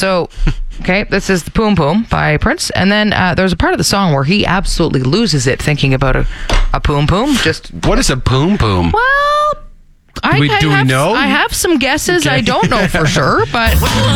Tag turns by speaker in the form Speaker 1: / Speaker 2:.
Speaker 1: So, okay, this is the Poom Poom by Prince. And then there's a part of the song where he absolutely loses it thinking about a Poom Poom.
Speaker 2: What is a Poom Poom?
Speaker 1: Well,
Speaker 2: Do we know?
Speaker 1: I have some guesses. I don't know for sure, but...